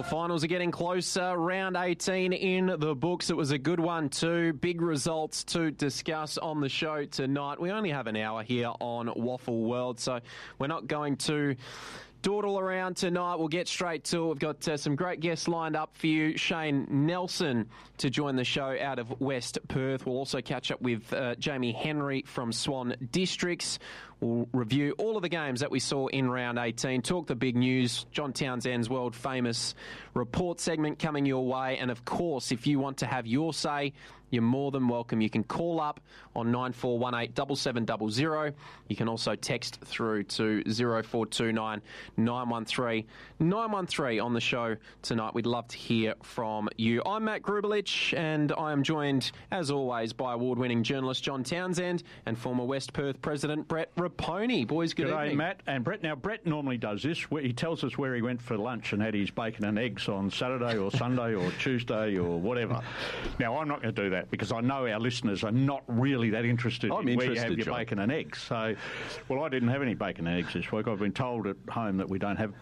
Finals are getting closer. Round 18 in the books. It was a good one too. Big results to discuss on the show tonight. We only have an hour here on Waffle World, so we're not going to dawdle around tonight. We'll get straight to it. We've got some great guests lined up for you. Shane Nelson to join the show out of West Perth. We'll also catch up with Jamie Henry from Swan Districts. We'll review all of the games that we saw in round 18, talk the big news, John Townsend's world famous report segment coming your way. And of course, if you want to have your say, you're more than welcome. You can call up on 9418 7700. You can also text through to 0429 913 913 on the show tonight. We'd love to hear from you. I'm Matt Grubelich, and I am joined, as always, by award-winning journalist John Townsend and former West Perth President Brett Raponi. Boys, good evening. G'day, Matt. And Brett, now Brett normally does this. He tells us where he went for lunch and had his bacon and eggs on Saturday or Sunday or Tuesday or whatever. Now, I'm not going to do that because I know our listeners are not really that interested in where you have your John. bacon and eggs. So, well, I didn't have any bacon and eggs this week. I've been told at home that we don't have